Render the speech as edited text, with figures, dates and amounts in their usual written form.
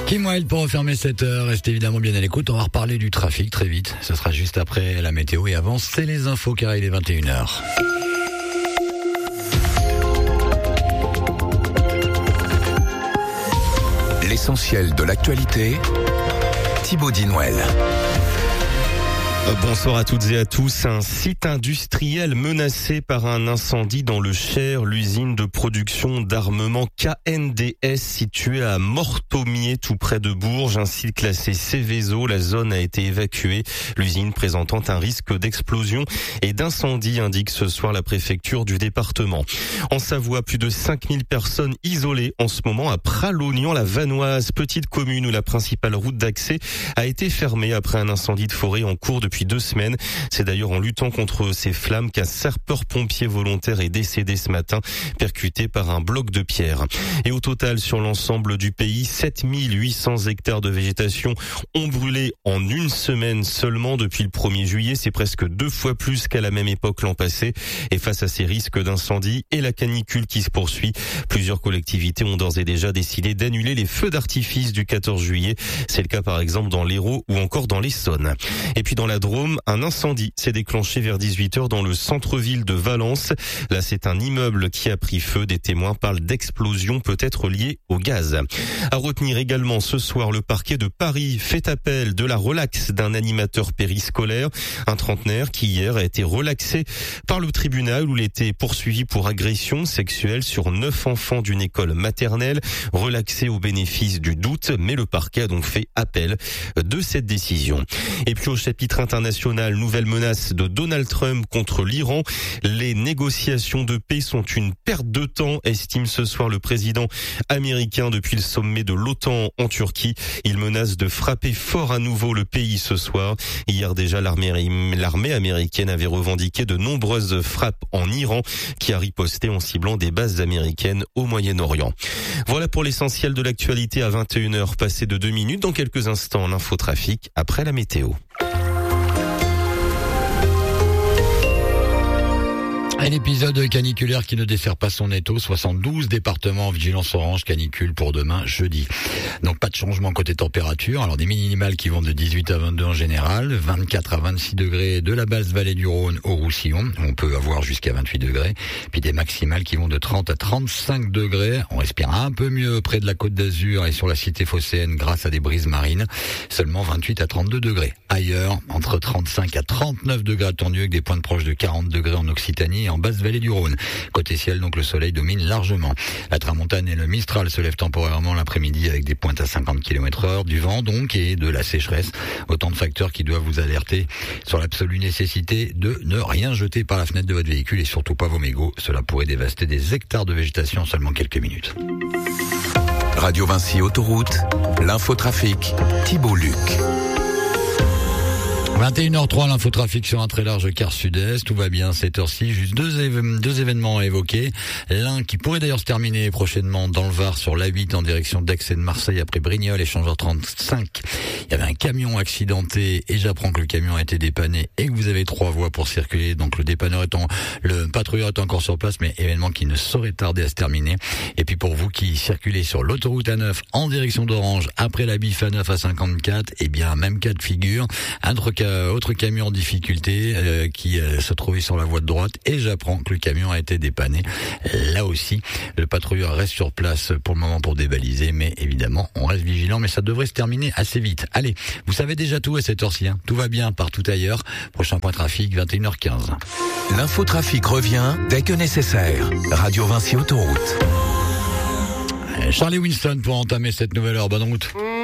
Kim Wilde pour refermer cette heure. Restez évidemment bien à l'écoute. On va reparler du trafic très vite. Ce sera juste après la météo et avant, c'est les infos car il est 21h. L'essentiel de l'actualité, Thibaut Dinouel. Bonsoir à toutes et à tous. Un site industriel menacé par un incendie dans le Cher, l'usine de production d'armement KNDS située à Mortomier, tout près de Bourges, un site classé Céveso. La zone a été évacuée, l'usine présentant un risque d'explosion et d'incendie, indique ce soir la préfecture du département. En Savoie, plus de 5000 personnes isolées en ce moment à Pralognan-la-Vanoise, petite commune où la principale route d'accès a été fermée après un incendie de forêt en cours depuis 2 semaines. C'est d'ailleurs en luttant contre ces flammes qu'un sapeur-pompier volontaire est décédé ce matin, percuté par un bloc de pierre. Et au total, sur l'ensemble du pays, 7800 hectares de végétation ont brûlé en une semaine seulement depuis le 1er juillet. C'est presque 2 fois plus qu'à la même époque l'an passé. Et face à ces risques d'incendie et la canicule qui se poursuit, plusieurs collectivités ont d'ores et déjà décidé d'annuler les feux d'artifice du 14 juillet. C'est le cas par exemple dans l'Hérault ou encore dans l'Essonne. Et puis dans la Drôme, un incendie s'est déclenché vers 18h dans le centre-ville de Valence. Là, c'est un immeuble qui a pris feu. Des témoins parlent d'explosion peut-être liée au gaz. À retenir également ce soir, le parquet de Paris fait appel de la relaxe d'un animateur périscolaire, un trentenaire qui hier a été relaxé par le tribunal où il était poursuivi pour agression sexuelle sur 9 enfants d'une école maternelle, relaxé au bénéfice du doute, mais le parquet a donc fait appel de cette décision. Et puis au chapitre international, nouvelle menace de Donald Trump contre l'Iran. Les négociations de paix sont une perte de temps, estime ce soir le président américain depuis le sommet de l'OTAN en Turquie. Il menace de frapper fort à nouveau le pays ce soir. Hier déjà, l'armée américaine avait revendiqué de nombreuses frappes en Iran, qui a riposté en ciblant des bases américaines au Moyen-Orient. Voilà pour l'essentiel de l'actualité à 21h, passé de 2 minutes. Dans quelques instants, l'infotrafic après la météo. Un épisode caniculaire qui ne dessert pas son étau. 72 départements en vigilance orange canicule pour demain, jeudi. Donc pas de changement côté température. Alors des minimales qui vont de 18 à 22 en général, 24 à 26 degrés de la basse vallée du Rhône au Roussillon. On peut avoir jusqu'à 28 degrés. Puis des maximales qui vont de 30 à 35 degrés. On respire un peu mieux près de la Côte d'Azur et sur la cité phocéenne grâce à des brises marines. Seulement 28 à 32 degrés. Ailleurs, entre 35 à 39 degrés attendus avec des pointes proches de 40 degrés en Occitanie et en basse vallée du Rhône. Côté ciel, donc le soleil domine largement. La tramontane et le Mistral se lèvent temporairement l'après-midi avec des pointes à 50 km/h, du vent donc et de la sécheresse. Autant de facteurs qui doivent vous alerter sur l'absolue nécessité de ne rien jeter par la fenêtre de votre véhicule et surtout pas vos mégots. Cela pourrait dévaster des hectares de végétation en seulement quelques minutes. Radio Vinci Autoroute, l'infotrafic, Thibaut Luc. 21h03, l'infotrafic sur un très large quart sud-est. Tout va bien cette heure-ci. Juste deux événements à évoquer. L'un qui pourrait d'ailleurs se terminer prochainement dans le Var sur l'A8 en direction d'Aix et de Marseille après Brignoles, échangeur 35. Il y avait un camion accidenté et j'apprends que le camion a été dépanné et que vous avez 3 voies pour circuler. Donc le patrouilleur est encore sur place, mais événement qui ne saurait tarder à se terminer. Et puis pour vous qui circulez sur l'autoroute A9 en direction d'Orange après la bif A9 à 54, eh bien même cas de figure. Autre camion en difficulté qui se trouvait sur la voie de droite et j'apprends que le camion a été dépanné. Là aussi, le patrouilleur reste sur place pour le moment pour débaliser, mais évidemment, on reste vigilant, mais ça devrait se terminer assez vite. Allez, vous savez déjà tout à cette heure-ci, hein. Tout va bien partout ailleurs. Prochain point trafic, 21h15. L'infotrafic revient dès que nécessaire. Radio Vinci Autoroute. Charlie Winston pour entamer cette nouvelle heure. Bonne route.